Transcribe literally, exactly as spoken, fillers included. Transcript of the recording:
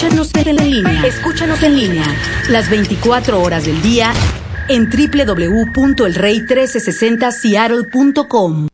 Escúchanos en línea. Escúchanos en línea. Las veinticuatro horas del día en doble u doble u doble u punto el rey mil trescientos sesenta seattle punto com.